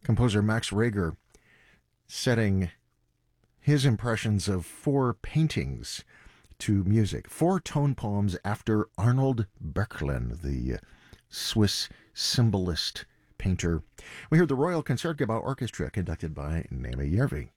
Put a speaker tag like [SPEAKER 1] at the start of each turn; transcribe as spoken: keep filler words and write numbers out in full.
[SPEAKER 1] Composer Max Reger setting his impressions of four paintings to music. Four tone poems after Arnold Böcklin, the Swiss symbolist painter. We heard the Royal Concertgebouw Orchestra conducted by Naomi Järvi.